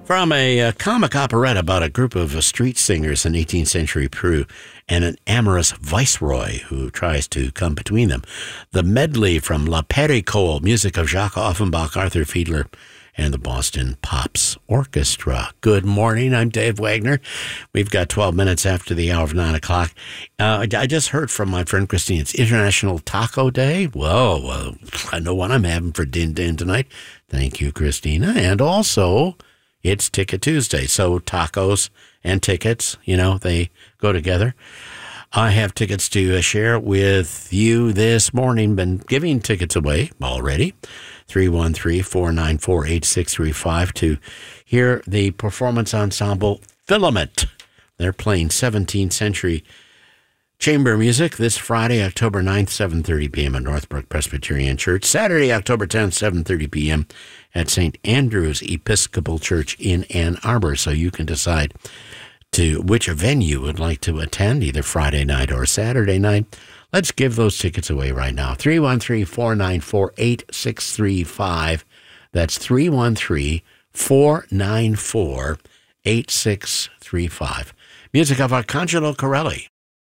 From a comic operetta about a group of street singers in 18th century Peru and an amorous viceroy who tries to come between them. The medley from La Pericole, music of Jacques Offenbach, Arthur Fiedler, and the Boston Pops Orchestra. Good morning, I'm Dave Wagner. We've got 12 minutes after the hour of 9 o'clock. I just heard from my friend Christine, it's International Taco Day. Well, I know what I'm having for Din Din tonight. Thank you, Christina. And also, it's Ticket Tuesday, so tacos and tickets, they go together. I have tickets to share with you this morning. Been giving tickets away already. 313-494-8635 to hear the performance ensemble Filament. They're playing 17th century chamber music this Friday, October 9th, 7:30 p.m. at Northbrook Presbyterian Church. Saturday, October 10th, 7:30 p.m. at St. Andrew's Episcopal Church in Ann Arbor. So you can decide to which venue you would like to attend, either Friday night or Saturday night. Let's give those tickets away right now. 313-494-8635. That's 313-494-8635. Music of Arcangelo Corelli.